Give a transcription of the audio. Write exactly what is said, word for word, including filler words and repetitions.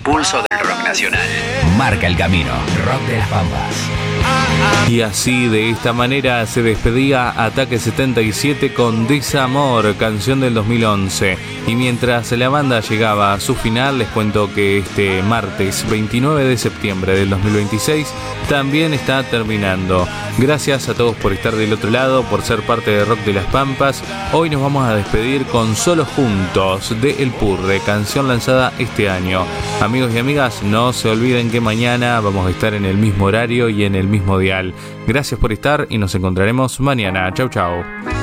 pulso del rock nacional. Marca el camino. Rock de las Pampas. Y así, de esta manera, se despedía Ataque setenta y siete con Desamor, canción del dos mil once. Y mientras la banda llegaba a su final, les cuento que este martes veintinueve de septiembre del dos mil veintiséis también está terminando. Gracias a todos por estar del otro lado, por ser parte de Rock de las Pampas. Hoy nos vamos a despedir con Solo Juntos, de El Purre, canción lanzada este año. Amigos y amigas, no se olviden que mañana vamos a estar en el mismo horario y en el mismo dial. Gracias por estar y nos encontraremos mañana. Chau, chau.